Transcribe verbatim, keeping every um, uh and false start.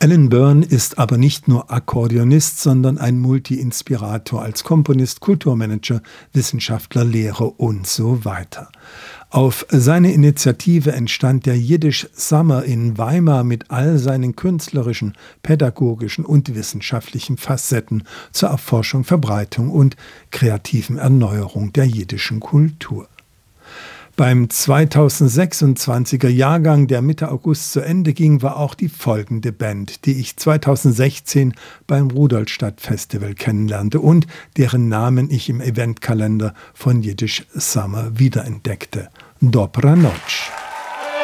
Alan Byrne ist aber nicht nur Akkordeonist, sondern ein Multi-Inspirator als Komponist, Kulturmanager, Wissenschaftler, Lehrer und so weiter. Auf seine Initiative entstand der Yiddish Summer in Weimar mit all seinen künstlerischen, pädagogischen und wissenschaftlichen Facetten zur Erforschung, Verbreitung und kreativen Erneuerung der jiddischen Kultur. Beim zweitausendsechsundzwanziger Jahrgang, der Mitte August zu Ende ging, war auch die folgende Band, die ich zweitausendsechzehn beim Rudolstadt Festival kennenlernte und deren Namen ich im Eventkalender von Yiddish Summer wiederentdeckte. Dobra Noc.